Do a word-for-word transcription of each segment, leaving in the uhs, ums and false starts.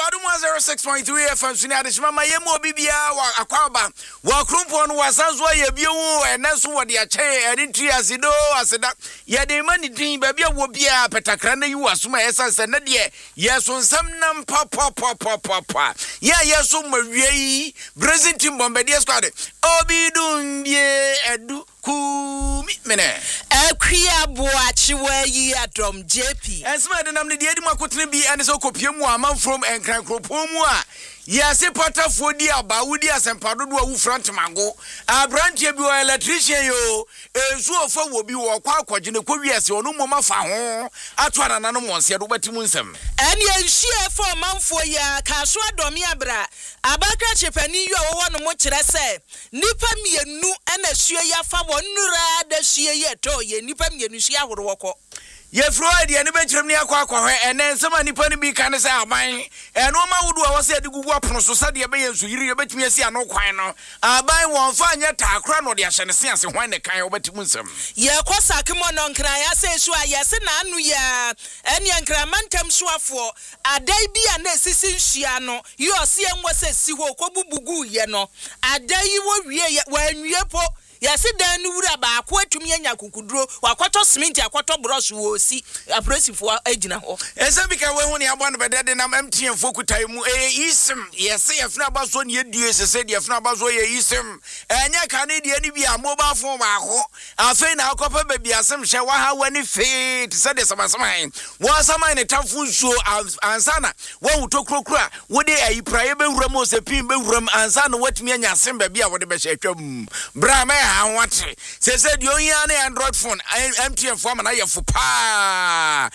Adum zero six point three F M Suni Adishima ma yemu bibia wa akwaba wa krumpo no wasanso ye biewu eneso wo de ache erinti asido aseda ye de mani din ba bia wo bia petakra na yu asuma esanse na de yeso nsam nam pa pa pa pa pa pa ya yeso mawie Brazil team bombardie squad obidun bie edu kumi mene Ekwia boachi we Adom J P Esma de nam ne de edi makotene bi ene so kopiemu amam from enkran kropomu a yase patafo di aba wudi asempado do awu front mango abrantie bi o electrician yo ezu ofa wo bi wo kwa akwaje ne ko wiase onu moma fa ho atwara na no monse do batimu nsem ene enhie fo manfo ya kaso Adom abra abakra chepani yo wo no mo kire se nipa mienu ena hie ya fa wonura da hie ye to ye nipa mienu hie ahoro woko ye Freud ye ne be kirem ne akwa akwa hwe ene nsema nipa ne bi kan se aban eno ma wudu a wose de gugu apono so sade ye be yensu yiri ye betimi asi ano kwan no aban won fa anya takra no de ahye ne se ase hwan ne kan ye betimu nsem ye kwasakemo no nkran ya se so a ye se na anu ya ene nkran mantam soafo adai bi a na esisi nhia no ye ose enwo se si ho kobubugu ye no adai wo wie wa anwie po yasi dan ni wura ba akwa atumi anya kukuduro wakoto cement akoto brush wo si apresifo agina ho esabika we hu ne abo no bedede na mtn fokutai mu eh isim yesi yefna baso ne edie sese de yefna baso ye isim enya ka ne de ni bia mobile phone ba ho afi na akopa ba bia sem hye wa ha wani fit se de samasama wo sama ne tafu nsuo ansana wo hutokrokura wo de ayi praye be wura mo se pin be wura ansana watumi anya sem ba bia wo de be hye twam bra me Anwate se se di onya na Android phone M T N phone na ye fu pa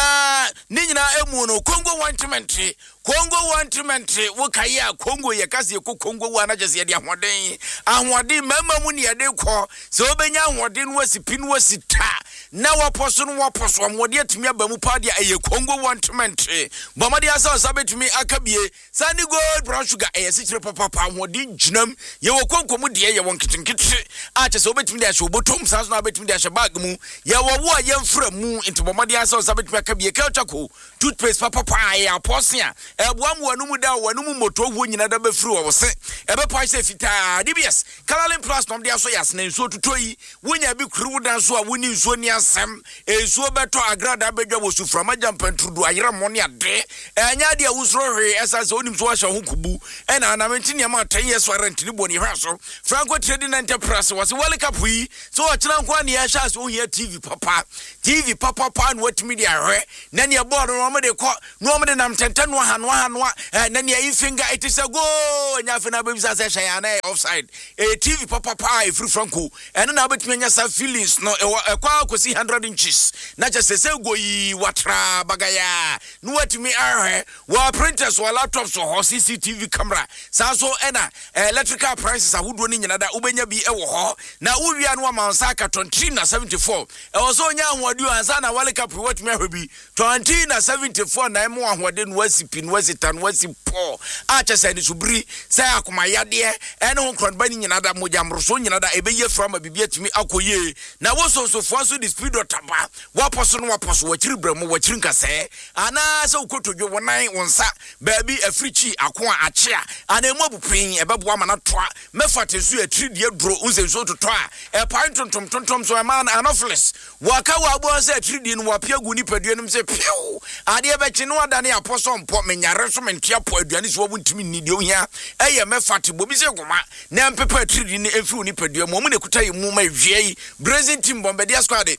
na ni nyina emu no Congo wantement Congo wantement wo kai a Congo ye kase ye ko Congo wa na jese ye di ahoden ahoden mama mu ne ye de ko se obenya ahoden no asipi no asita na waposo no waposo amode atumi abamu pa dia eye Congo wantement bomade asa asa betumi akabie sani gold brown sugar eye sikire papa pa ahoden ginam ye wo konkomu de ye won kitinkiti a che se obetumi de ahye obotom sanso na betumi de ahye bag mu ye wo wo a ye mfra mu into bomade asa asa betumi akabie kelchako toothpaste papa pa ye aposia ebuam wanu mu da wanu mu moto ho nyina da befiri wo se ebe pa se fita D B S Calalin Plus nom de aso yasna nso tutoyi wonya bi kuru dan so a woni nso ni asem enso beto agrada bedwa wo suframa jampantrudu ayera mo ne ade enya de awusro hwe esa se onim so ahye ho kubu ena na mentini ma ten years warrant ni boni hwaso Franco Trading Enterprise was World Cup yi so o kira nkwa ne ya sha so ohia T V papa T V papa pa no watimi de ahwe na ne board no mo de ko no mo de nam tenten no ha no ha no na ne yi finger it is a go nya fe na be bisa se hya na offside e T V papa pa e free Franco eno na betimi anya sa feelings no e kwa akosi one hundred inches na je se se go yi watra bagaya no watimi ahwe wa printers wa laptops or C C T V camera sa so ena electrical prices ahodo ni nyina da ubenya bi e wo ho na uwia no amansa ka twenty na seventy-four e wo so nya ahodu ansa na World Cup watimi ahwe bi twenty na seventy-four na emo ahode no wasipi no wasita no wasipo a che se ni subri se akoma yade ene ho kronba ni nyina da mojamroso nyina da ebeye frama bibia timi akoye na wo so so fo so the speed otaba wo poso no waposo wa kiri bramo wa kiri nkase ana se ukotodwo wonan wonsa baabi africhi ako a achia ana emu abupin ebebo ama na toa mefate so atiri de duro unse so toto a e pan tontom tontom so man anopheles waka wa abo se atiri de no wapia gu ni padua nim se piu ade e be chi no ada ne aposo mpo menyare so mentia po aduane so wo ntimi ni de ohia eye mefate bobi se goma na mpepa atiri de ni efi ni padua mo mu ne kuta mu ma wie Brazil team bombardier squad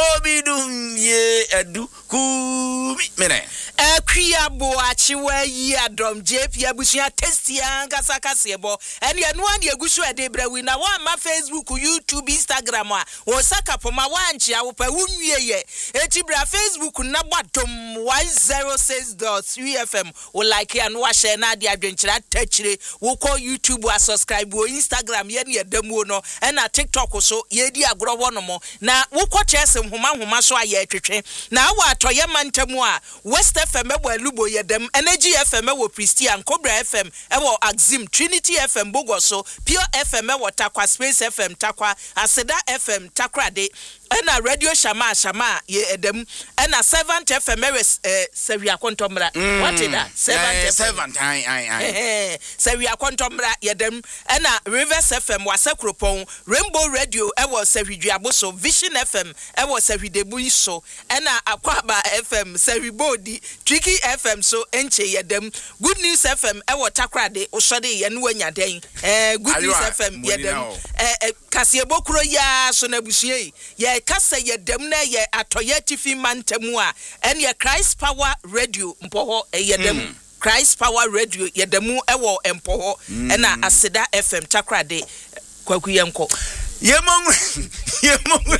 obidum ye edu kumi mene Ekwia boachi we Adom J P abusia testia ngasa kasebo ene enu an yegusu ede brawi na wa ma Facebook YouTube Instagram a wo saka poma wa anchi awo pa wunwie ye eti bra Facebook na bottom one oh six point three F M wo like ya no wa share na de adwenkyira tachire wo ko YouTube wa subscribe wo Instagram ye ne edamu no ena TikTok so ye di agro wo no mo na wo ko chese homa homa so aye atwetwe na wa atoye mantamu a West F M ebo alubo yedem Energy F M wo Christian Cobra F M ewo Axim Trinity F M Bogoso Pure F M ewo Takwa Space F M Takwa Aseda F M Takrade ena radio shama shama ye edem ena seventh F M is eh Sewia Kontomra. What is that? seventh seventh ai ai ai Sewia Kontomra yedem ena Rivers F M Wasekropon, Rainbow Radio e was Sewiduaboso, Vision F M e was Sewidebu so ena Akwaba F M Sewibodi, Tricky F M so enche yedem, Good News F M e was Takrade Osode yenwanya den eh Good News F M yedem eh Kasiebo kro ya so na busie ye kasa yedem na ye atoye tifi mantemu a ene ye Christ Power Radio mpoho e yedem Christ Power Radio yedemu ewo empoho ena Aseda F M Takrade kwaku yenko yemong yemong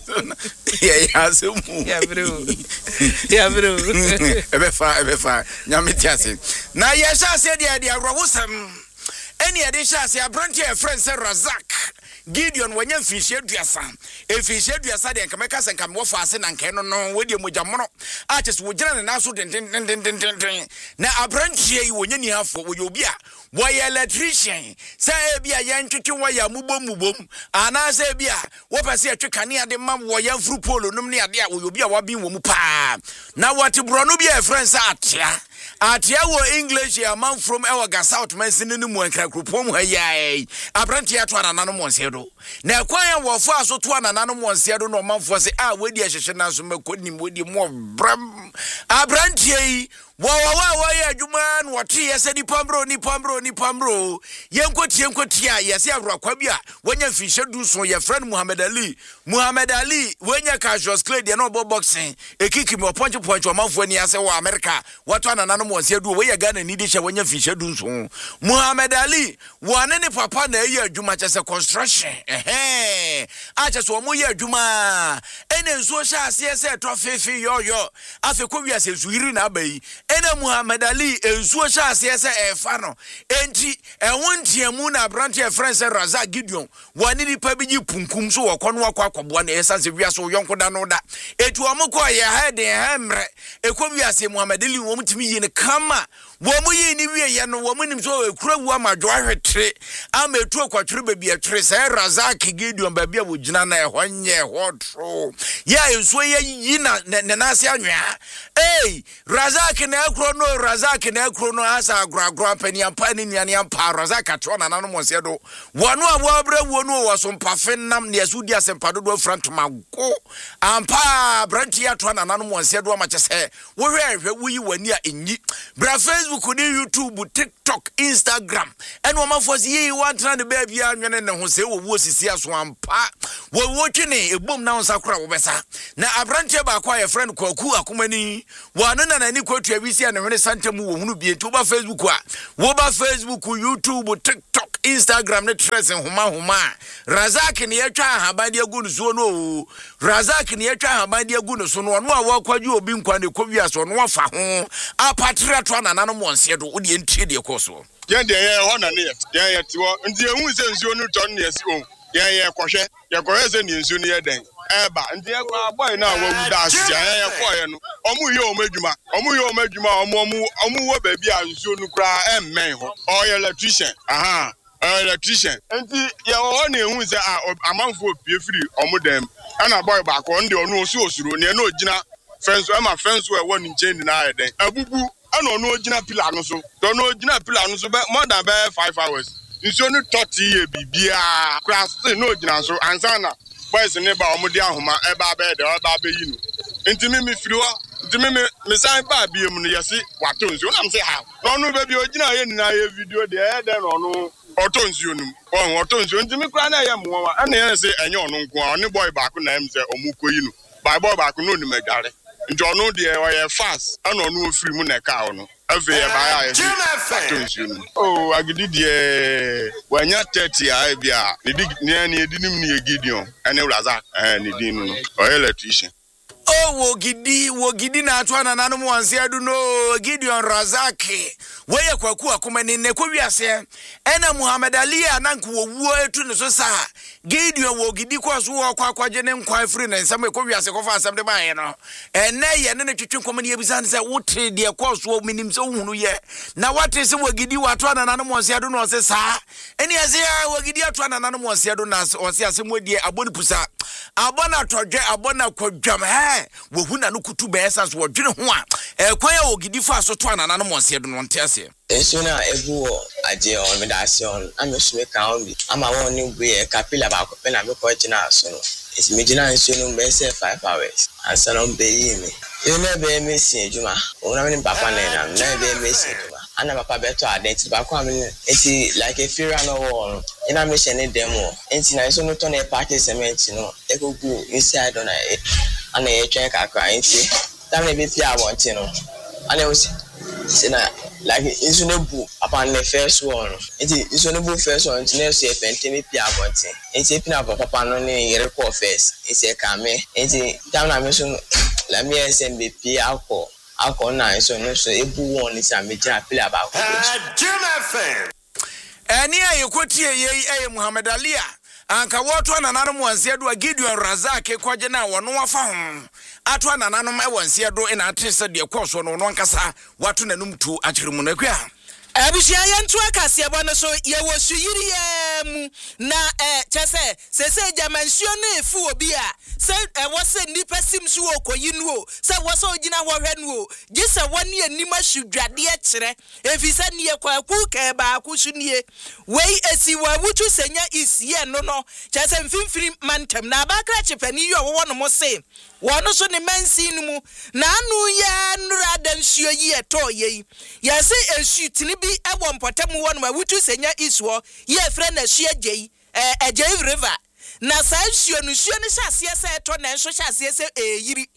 ye yasemu ya bro ya bro ebe fa ebe fa nyametiase na ye sha se dia dia rohusam eni ade sha se abranti e friend se Razak Gideon wanya mfihye duasa efihye duasa de nkameka se nkam wo faase na nkan no no wodi mojamono a chese wo gina ne naso den den den den den na abrantie yi wonya ni hafo wo yobi a wo ye electrician se e bia ye ntwetwe wo ya mubom mubom ana se bia wo pese atwe kane ade mam wo ya fru polo num ne ade a wo yobi a wa bin wo mu pa na what bro no bia friends atia atia wo English ya man from Ewaga South Mansini ni mu ankra kropom ha yai abrantie ato anana no monse do na kwan wo fo aso to anana no monse do no manfo se a wedi ahyehye na so makoni wedi mo bram abrantie wa wa wa wa ya adwuma no wote yese ni pambro ni pambro ni pambro yenkoti yenkoti a yese awrakwa bia wonya fihye du so ye friend Muhammad Ali Muhammad Ali wonya casual clad ye no bo boxing ekiki mo poncho poncho manfo ni ase wo America wato anana no monse do we ya Ghana ni di hye wonya fihye du so Muhammad Ali wane ni papa na ye adwuma chese construction eh acha so mo ye adwuma ene nso sha ase se to fefe yo yo afi ko wi ase suiri na abai ene Muhammad Ali ensuo sha ase se efa no enti ehontiamu na branch e friend se Razak Gideon wani ni pa bigi punkum so wokono akwa akwaboa na esa se wiase yonko da no da etu amko ye head hemre ekwo wiase Muhammad Ali wo mutimi yi ne kama wo mu yi ni wie ye no wo mu nim so ekura wu amadwo ahwetre ama etu akwatwere babi atwere se Razak Gideon babi a wo gina na ehonye hotro ya ensuo ye yi na ne na ase anwa eh Razak na ekro no Razak na ekro no asa agragro pani ampa ni niane ampa Razak atro na nanu monse do wono abo abra wono wo so mpafe nam ne asudi asempa do front mago ampa branchi atro na nanu monse do ma chese wo hwe hwe wuyi wani a enyi bra Facebook ni YouTube TikTok Instagram ene wo mafosi yi wantra ne ba bia anwene ne ho se wo wo sisi aso ampa wo wo twene ebom na nsakora wo besa na abranchi ba kwa ye friend kwaku akomani wano na nani kwatu ya bisi ya na hwene santamu wo hunu bie tu ba Facebook wa wo ba Facebook YouTube TikTok Instagram ne tres homa homa Razak ne yatwa habandi agu no so no Razak ne yatwa habandi agu no so no no a wakwadwe obi nkwa ne kowia so no wafa ho apatra to na nanu monse do wo de ntie de koso ye de ye ho na ne ye ye tiwo nti ehun se nsuo no ton ne yesi o ye ye kohwe ye kohwe se ne nsuo ne ye den eba nti e kwa boy na wa wuda asia ye ye koye no omu ye omadwuma omu ye omadwuma omu omu omu wo ba bi a nsuo no kra emmen ho o ye electrician aha electrician nti ye wo na ehun se amanfo pie firi omu dem ana boy ba ko ndi onu osu osuro ne na ogina fence ama fence we won nchen na ye den abubu ana onu ogina pillar no so to onu ogina pillar no so be more than be five hours nsuo no thirty ye bibia kra still no ogina so ansana boys ne ba omudi ahoma e ba be de o ba be yi no enti me me firi wa enti me me san ba bi em no yesi wato nsuo na me say ha no no be bi ogina ye ni na ye video de e de no no oto nsuo num o oto nsuo enti me kra na ye mo wa ana ye say enye ono nko a oni boy ba ko na em say omukoyi no by boy ba ko no ni magare nti ono de o ye fast ana ono ofiri mu na ka ono afi ye ba ya ye oto nsuo num o agidi de wanya thirty a bia ni di ni edi nim ni Gideon ene Razak eh ni di no o electrician oh wo gidi wo gidi na atwa na nanu monse adu no Gideon Razak weye kwaku akomani ne ko wiase ena Muhammad Ali ananko wo wuo etu ne so sa Gideon wo gidi kwa so wo kwa kwa gene nkwa free na nsam ekọ wiase kọ fa asam de ban ye no ene ye ne twetwe komani ebizan se wotre de kwa so minim se hunu ye na wate se wo gidi wato anana mo se ado no se sa eni ase wo gidi ato anana mo se ado na o se ase mo die aboni pusa abona todwe abona kwadwam he wo huna no kutu be esa so dwene ho a ekwan ya wo gidi fa so to anana mo se ado no nte ase Esuna ebu aje on medation amesume kan bi ama won ni gbe capilla ba ko pe na me ko jina so no esi me jina nso no be say five hours ansa no be yi me e na be me sin ejuma o na me papa na na na be me sin ejuma ana papa be to identity ba ko am eti like a fear no won ina me shene demo enti na so no to na party cement no e go go inside on e ana e twen kakra enti tam na be pia won no ana we say na like Insunobu upon the first one. It is Insunobu first one to next year, Pentimi Piabonte. It's a pin of Papa Noni record first. It's a Kame. It's a down a mission. Let me send the P alcohol. Alcohol nine, so no, so if you want is a major pill about it. And here you could hear ye, Muhammad Alia. Anka watu ananano mwansiadu wa Gideon Razake kwa jena wanuwa fahumu. Atu ananano mwansiadu ina atisa diya kwa suwano wankasa watu nanumtu achirimu kwa. Abishia yantu akasi ya bwana so ye wosu yiri ye mu na eh chese sese jamansio ne efu obi a se eh wose nipa simsu wo koyinu o se wose ogina hwohwe o gise woni anima hwudwade e kire efisa ne ye kwaku ka ba akusu nie wei esi wa wutu senya isiye no no chese mfimfiri mantem na abakra chepani yo wo no mo se wono so ne mansinu mu na anu ya nura dansuo yi eto ye yase esu tini bi ebo mpotemu wonu ma wutu senya iswo ye frɛ na hye agei eh agei river na sa nsuo no nsuo ne hyase se eto na nso hyase se eyiri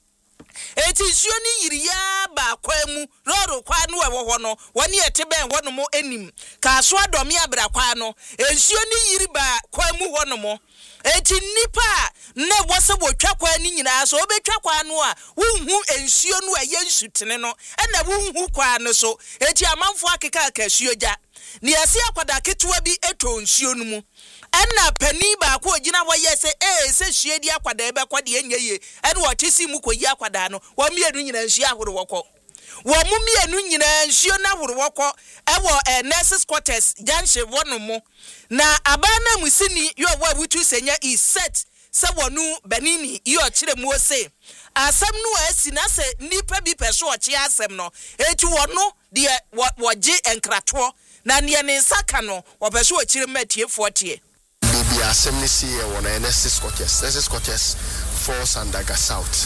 eti nsuo ni yiri ya ba kwamu roro kwa no ewo ho no woni eteben ho no mo enim ka so adom ya bra kwa no nsuo ni yiri ba kwamu ho no mo eti nipa na wose wotwa kwa ni nyina so obetwa kwa no a wunhu ensuo no aye nsutene no na wunhu kwa no so eti amanfo akeka akasuo ja ne yase akwada ketewa bi eto nsuo no mu enna pani ba ko ogina woye se eh se hwie di akwada ebe kwade enyeye ene wo tisi mu koyi akwada no wo mienu nyina nsuo ahoro wokọ wo mu mienu nyina nsuo na ahoro wokọ ewo eh nurses quarters janche wono mu na abana musini yo wa butu senya is set se wonu benini yo kire mu ose asem no asi na se nipa bi peso oche asem no eti wono de woje enkrato na ne ne saka no wo peso okire matiefo tie bibi asem ni see won N S S quarters N S S quarters force and Daga South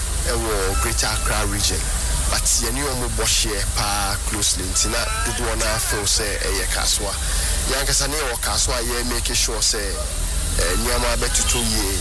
ewo Greater Accra region but yeni omo bohye pa closely ntina dodo na feel say eye kaswa yankasa ne wo kaswa ye make sure say nyama betutu ye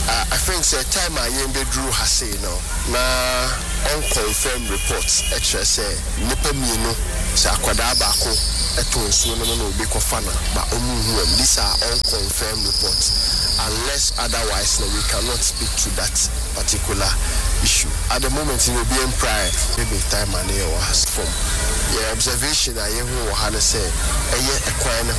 I think say time I am bedru hase no na unconfirmed reports actually say nipa mienu say akwada baako eto nsuo no no obi kofana ba omuhu am these are unconfirmed reports unless otherwise no we cannot speak to that particular issue at the moment you will be in prior maybe time and was from your observation I hear who had say eye ekwan